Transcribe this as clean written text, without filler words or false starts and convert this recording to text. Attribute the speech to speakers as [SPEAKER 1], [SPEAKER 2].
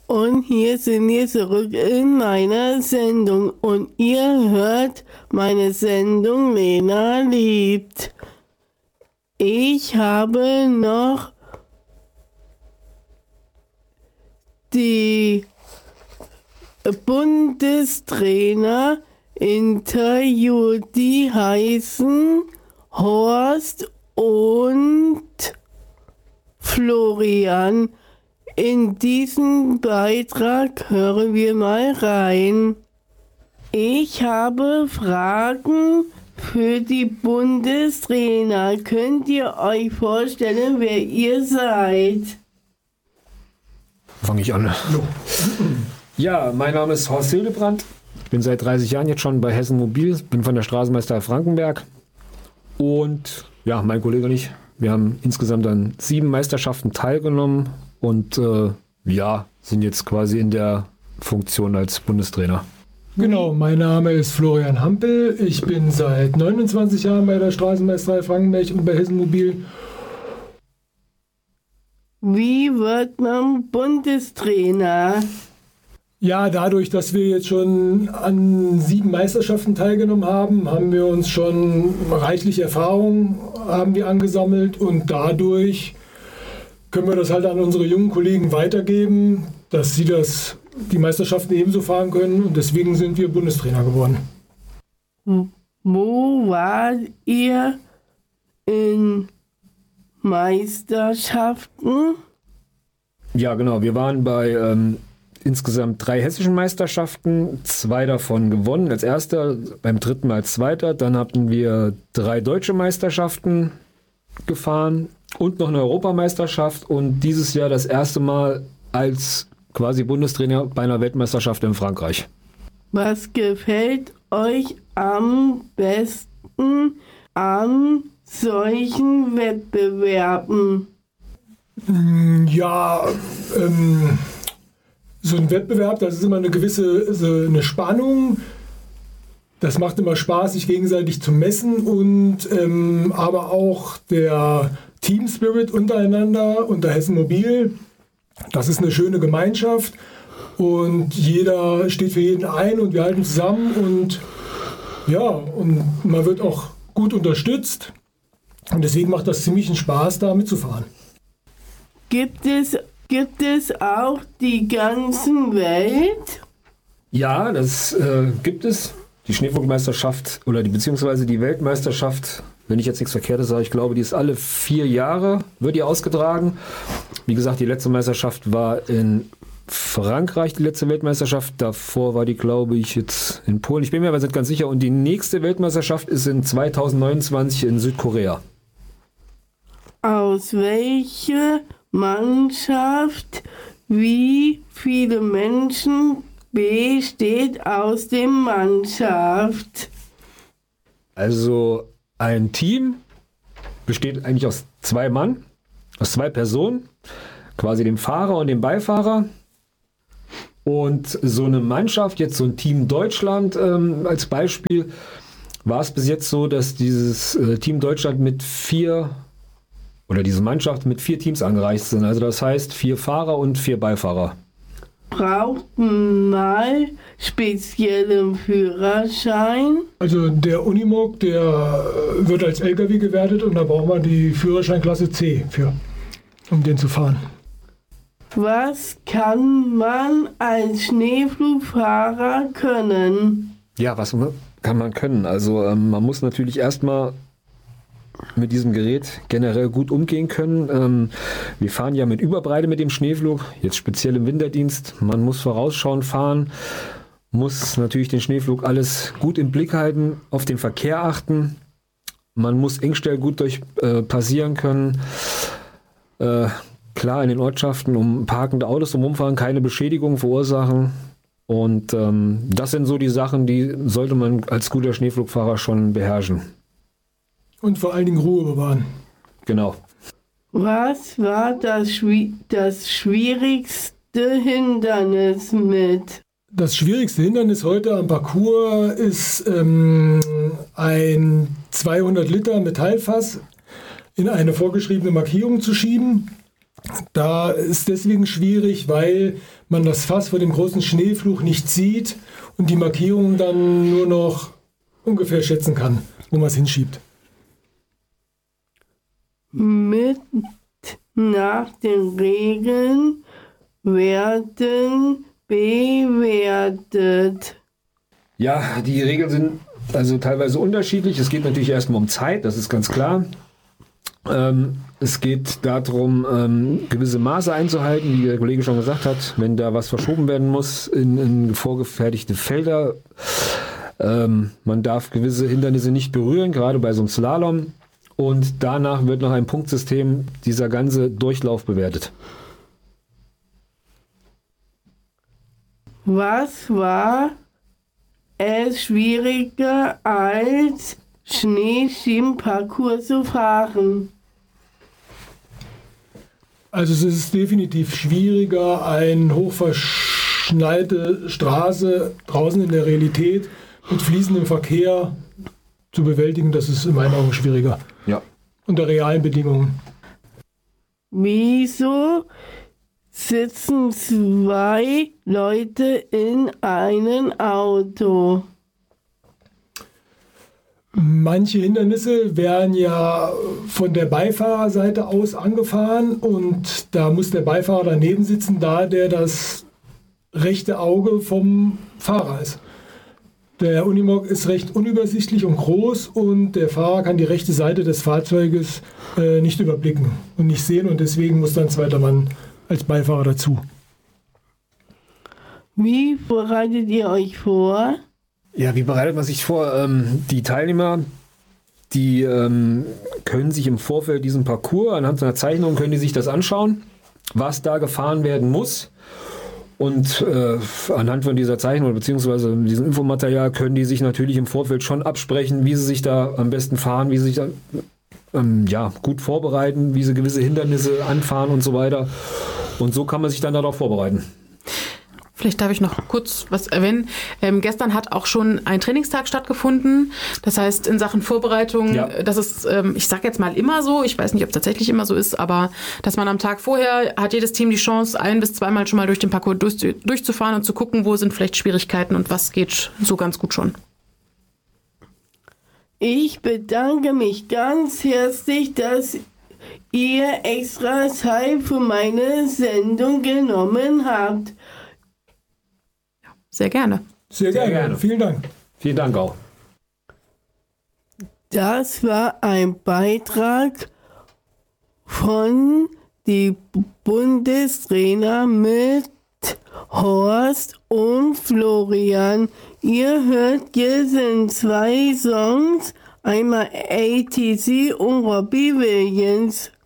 [SPEAKER 1] Und hier sind wir zurück in meiner Sendung. Und ihr hört meine Sendung Lena liebt. Ich habe noch die Bundestrainer interviewt. Die heißen Horst und Florian. In diesen Beitrag hören wir mal rein. Ich habe Fragen für die Bundestrainer. Könnt ihr euch vorstellen, wer ihr seid?
[SPEAKER 2] Fange ich an. Ja, mein Name ist Horst Hildebrand. Ich bin seit 30 Jahren jetzt schon bei Hessen Mobil. Bin von der Straßenmeisterei Frankenberg. Und ja, mein Kollege und ich, wir haben insgesamt an 7 Meisterschaften teilgenommen. Und sind jetzt quasi in der Funktion als Bundestrainer.
[SPEAKER 3] Genau, mein Name ist Florian Hampel. Ich bin seit 29 Jahren bei der Straßenmeisterei Frankenberg und bei Hessen Mobil.
[SPEAKER 1] Wie wird man Bundestrainer?
[SPEAKER 3] Ja, dadurch, dass wir jetzt schon an 7 Meisterschaften teilgenommen haben, haben wir uns schon reichlich Erfahrung angesammelt und dadurch können wir das halt an unsere jungen Kollegen weitergeben, dass sie die Meisterschaften ebenso fahren können und deswegen sind wir Bundestrainer geworden.
[SPEAKER 1] Wo wart ihr in Meisterschaften?
[SPEAKER 2] Ja, genau. Wir waren bei insgesamt 3 hessischen Meisterschaften, 2 davon gewonnen als erster, beim 3. Mal als zweiter. Dann hatten wir 3 deutsche Meisterschaften gefahren und noch eine Europameisterschaft und dieses Jahr das erste Mal als quasi Bundestrainer bei einer Weltmeisterschaft in Frankreich.
[SPEAKER 1] Was gefällt euch am besten an solchen Wettbewerben?
[SPEAKER 3] Ja, so ein Wettbewerb, das ist immer eine gewisse eine Spannung. Das macht immer Spaß, sich gegenseitig zu messen und aber auch der Team Spirit untereinander unter Hessen Mobil. Das ist eine schöne Gemeinschaft und jeder steht für jeden ein und wir halten zusammen und ja, und man wird auch gut unterstützt und deswegen macht das ziemlich einen Spaß, da mitzufahren.
[SPEAKER 1] Gibt es auch die ganze Welt?
[SPEAKER 2] Ja, das gibt es. Die Schneeflugmeisterschaft oder beziehungsweise die Weltmeisterschaft, wenn ich jetzt nichts Verkehrtes sage, ich glaube, die ist alle 4 Jahre, wird die ausgetragen. Wie gesagt, die letzte Meisterschaft war in Frankreich, die letzte Weltmeisterschaft. Davor war die, glaube ich, jetzt in Polen. Ich bin mir aber nicht ganz sicher. Und die nächste Weltmeisterschaft ist in 2029 in Südkorea.
[SPEAKER 1] Aus welcher Mannschaft, wie viele Menschen besteht aus der Mannschaft?
[SPEAKER 2] Also ein Team besteht eigentlich aus 2 Mann, aus 2 Personen, quasi dem Fahrer und dem Beifahrer. Und so eine Mannschaft, jetzt so ein Team Deutschland als Beispiel, war es bis jetzt so, dass dieses Team Deutschland diese Mannschaft mit 4 Teams angereist sind. Also das heißt 4 Fahrer und 4 Beifahrer.
[SPEAKER 1] Braucht man mal speziellen Führerschein?
[SPEAKER 3] Also der Unimog, der wird als LKW gewertet und da braucht man die Führerscheinklasse C für, um den zu fahren.
[SPEAKER 1] Was kann man als Schneeflugfahrer können?
[SPEAKER 2] Ja, was kann man können? Also man muss natürlich erstmal mit diesem Gerät generell gut umgehen können. Wir fahren ja mit Überbreite mit dem Schneeflug, jetzt speziell im Winterdienst. Man muss vorausschauend fahren, muss natürlich den Schneeflug alles gut im Blick halten, auf den Verkehr achten. Man muss Engstelle gut passieren können. Klar, in den Ortschaften um parkende Autos drumherum keine Beschädigung verursachen. Und das sind so die Sachen, die sollte man als guter Schneeflugfahrer schon beherrschen.
[SPEAKER 3] Und vor allen Dingen Ruhe bewahren.
[SPEAKER 2] Genau.
[SPEAKER 1] Was war das schwierigste Hindernis mit?
[SPEAKER 3] Das schwierigste Hindernis heute am Parcours ist ein 200 Liter Metallfass in eine vorgeschriebene Markierung zu schieben. Da ist deswegen schwierig, weil man das Fass vor dem großen Schneeflug nicht sieht und die Markierungen dann nur noch ungefähr schätzen kann, wo man es hinschiebt.
[SPEAKER 1] Mit nach den Regeln werden bewertet.
[SPEAKER 2] Ja, die Regeln sind also teilweise unterschiedlich. Es geht natürlich erstmal um Zeit, das ist ganz klar. Es geht darum, gewisse Maße einzuhalten, wie der Kollege schon gesagt hat, wenn da was verschoben werden muss in vorgefertigte Felder. Man darf gewisse Hindernisse nicht berühren, gerade bei so einem Slalom. Und danach wird nach einem Punktsystem dieser ganze Durchlauf bewertet.
[SPEAKER 1] Was war es schwieriger als Schneeschienenparcours zu fahren?
[SPEAKER 3] Also es ist definitiv schwieriger, eine hochverschneite Straße draußen in der Realität mit fließendem Verkehr zu bewältigen. Das ist in meinen Augen schwieriger.
[SPEAKER 2] Ja.
[SPEAKER 3] Unter realen Bedingungen.
[SPEAKER 1] Wieso sitzen 2 Leute in einem Auto?
[SPEAKER 3] Manche Hindernisse werden ja von der Beifahrerseite aus angefahren und da muss der Beifahrer daneben sitzen, da der das rechte Auge vom Fahrer ist. Der Unimog ist recht unübersichtlich und groß und der Fahrer kann die rechte Seite des Fahrzeuges nicht überblicken und nicht sehen und deswegen muss dann ein zweiter Mann als Beifahrer dazu.
[SPEAKER 1] Wie bereitet ihr euch vor?
[SPEAKER 2] Ja, wie bereitet man sich vor? Die Teilnehmer, die können sich im Vorfeld diesen Parcours anhand einer Zeichnung, können die sich das anschauen, was da gefahren werden muss. Und anhand von dieser Zeichnung beziehungsweise diesem Infomaterial können die sich natürlich im Vorfeld schon absprechen, wie sie sich da am besten fahren, wie sie sich da gut vorbereiten, wie sie gewisse Hindernisse anfahren und so weiter. Und so kann man sich dann darauf vorbereiten.
[SPEAKER 4] Vielleicht darf ich noch kurz was erwähnen. Gestern hat auch schon ein Trainingstag stattgefunden. Das heißt, in Sachen Vorbereitung, das ist, ich sage jetzt mal immer so, ich weiß nicht, ob es tatsächlich immer so ist, aber dass man am Tag vorher hat jedes Team die Chance, 1- bis 2-mal schon mal durch den Parcours durchzufahren und zu gucken, wo sind vielleicht Schwierigkeiten und was geht so ganz gut schon.
[SPEAKER 1] Ich bedanke mich ganz herzlich, dass ihr extra Zeit für meine Sendung genommen habt.
[SPEAKER 4] Sehr gerne.
[SPEAKER 3] Sehr gerne. Vielen Dank.
[SPEAKER 2] Vielen Dank auch.
[SPEAKER 1] Das war ein Beitrag von die Bundestrainer mit Horst und Florian. Ihr hört jetzt in 2 Songs, einmal ATC und Robbie Williams.